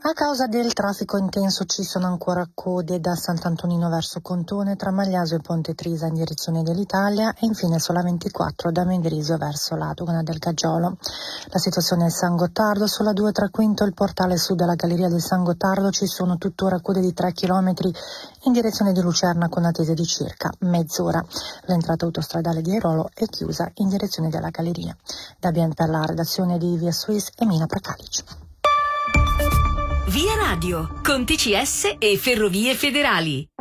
A causa del traffico intenso ci sono ancora code da Sant'Antonino verso Contone, tra Magliaso e Ponte Trisa in direzione dell'Italia e infine sulla 24 da Mendrisio verso la Dogana del Gaggiolo. La situazione è San Gottardo, sulla 2 tra Quinto e il portale sud della galleria del San Gottardo ci sono tuttora code di 3 km in direzione di Lucerna con attese di circa mezz'ora. L'entrata autostradale di Airolo è chiusa in direzione della galleria. Da Bien per la redazione di Via Suisse e Mina Prakalic. Via Radio, con TCS e Ferrovie Federali.